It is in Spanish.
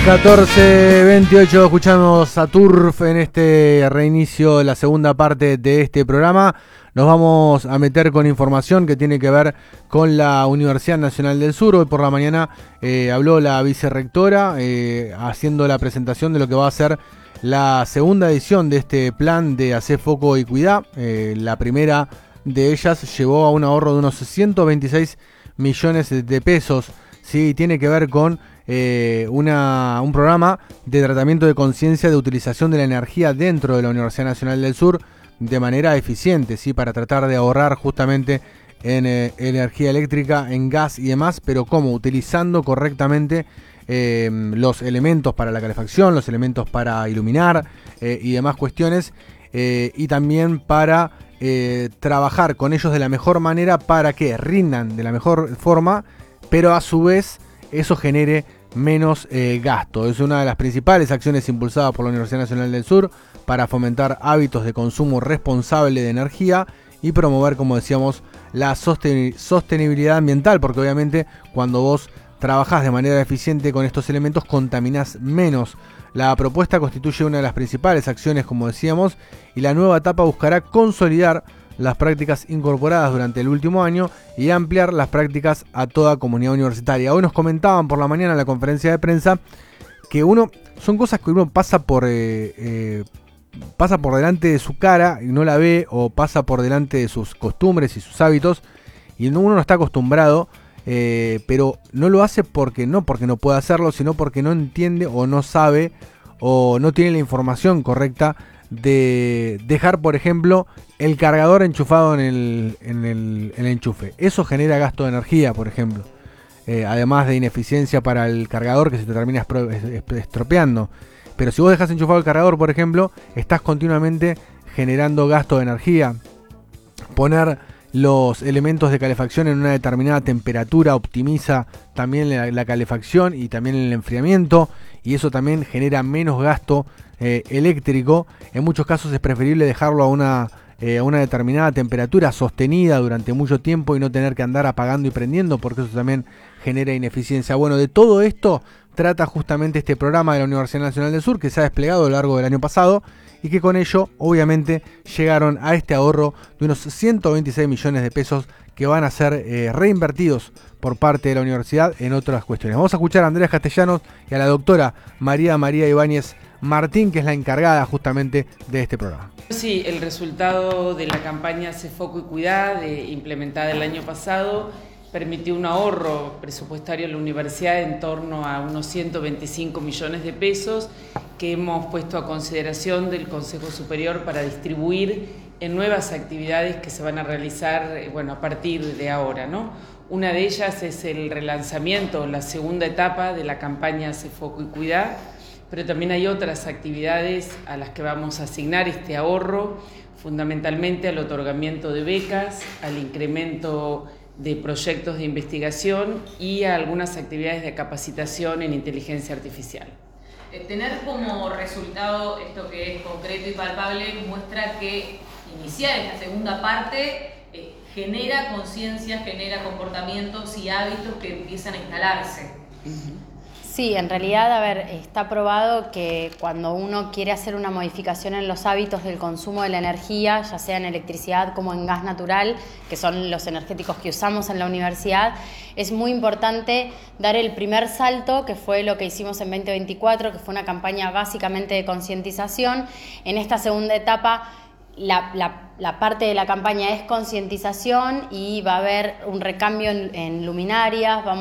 14:28, escuchamos a Turf en este reinicio de la segunda parte de este programa. Nos vamos a meter con información que tiene que ver con la Universidad Nacional del Sur. Hoy por la mañana habló la vicerrectora haciendo la presentación de lo que va a ser la segunda edición de este plan de Hacé Foco y Cuidá. La primera de ellas llevó a un ahorro de unos 126 millones de pesos. Sí, tiene que ver con un programa de tratamiento de conciencia de utilización de la energía dentro de la Universidad Nacional del Sur de manera eficiente, ¿sí? Para tratar de ahorrar justamente en energía eléctrica, en gas y demás, pero ¿cómo? Utilizando correctamente los elementos para la calefacción, los elementos para iluminar y demás cuestiones, y también para trabajar con ellos de la mejor manera para que rindan de la mejor forma, pero a su vez eso genere menos gasto. Es una de las principales acciones impulsadas por la Universidad Nacional del Sur para fomentar hábitos de consumo responsable de energía y promover, como decíamos, la sostenibilidad ambiental, porque obviamente cuando vos trabajás de manera eficiente con estos elementos contaminás menos. La propuesta constituye una de las principales acciones, como decíamos, y la nueva etapa buscará consolidar las prácticas incorporadas durante el último año y ampliar las prácticas a toda comunidad universitaria. Hoy nos comentaban por la mañana en la conferencia de prensa que son cosas que uno pasa por delante de su cara y no la ve, o pasa por delante de sus costumbres y sus hábitos, y uno no está acostumbrado, pero no lo hace porque no puede hacerlo, sino porque no entiende o no sabe o no tiene la información correcta de dejar, por ejemplo, el cargador enchufado en el enchufe. Eso genera gasto de energía, por ejemplo. Además de ineficiencia para el cargador, que se te termina estropeando. Pero si vos dejas enchufado el cargador, por ejemplo, estás continuamente generando gasto de energía. Poner los elementos de calefacción en una determinada temperatura optimiza también la calefacción y también el enfriamiento, y eso también genera menos gasto eléctrico. En muchos casos es preferible dejarlo a una determinada temperatura sostenida durante mucho tiempo y no tener que andar apagando y prendiendo, porque eso también genera ineficiencia. Bueno, de todo esto trata justamente este programa de la Universidad Nacional del Sur, que se ha desplegado a lo largo del año pasado y que con ello obviamente llegaron a este ahorro de unos 126 millones de pesos que van a ser reinvertidos por parte de la universidad en otras cuestiones. Vamos a escuchar a Andrea Castellanos y a la doctora María Ibáñez Martín, que es la encargada justamente de este programa. Sí, el resultado de la campaña Hacé Foco y Cuidá, implementada el año pasado, permitió un ahorro presupuestario en la universidad en torno a unos 125 millones de pesos que hemos puesto a consideración del Consejo Superior para distribuir en nuevas actividades que se van a realizar a partir de ahora, ¿no? Una de ellas es el relanzamiento, la segunda etapa de la campaña Hacé Foco y Cuidá, pero también hay otras actividades a las que vamos a asignar este ahorro, fundamentalmente al otorgamiento de becas, al incremento de proyectos de investigación y a algunas actividades de capacitación en inteligencia artificial. Tener como resultado esto que es concreto y palpable muestra que iniciar esta segunda parte genera conciencia, genera comportamientos y hábitos que empiezan a instalarse. Sí, en realidad, está probado que cuando uno quiere hacer una modificación en los hábitos del consumo de la energía, ya sea en electricidad como en gas natural, que son los energéticos que usamos en la universidad, es muy importante dar el primer salto, que fue lo que hicimos en 2024, que fue una campaña básicamente de concientización. En esta segunda etapa, la parte de la campaña es concientización y va a haber un recambio en luminarias.